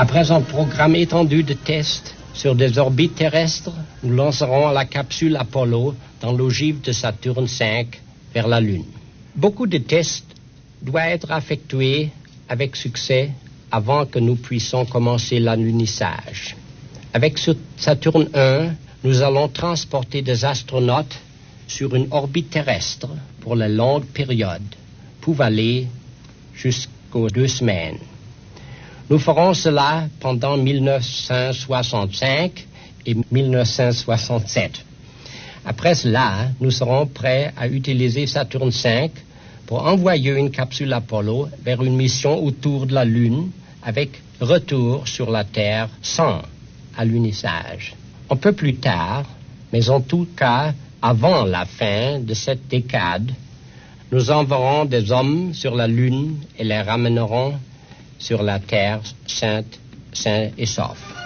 Après un programme étendu de tests sur des orbites terrestres, nous lancerons la capsule Apollo dans l'ogive de Saturne V vers la Lune. Beaucoup de tests doivent être effectués avec succès avant que nous puissions commencer l'alunissage. Avec Saturne 1, nous allons transporter des astronautes sur une orbite terrestre pour la longue période, pouvant aller jusqu'aux 2 semaines. Nous ferons cela pendant 1965 et 1967. Après cela, nous serons prêts à utiliser Saturne V pour envoyer une capsule Apollo vers une mission autour de la Lune avec retour sur la Terre sans alunissage. Un peu plus tard, mais en tout cas avant la fin de cette décade, nous enverrons des hommes sur la Lune et les ramènerons sur la Terre sains et saufs.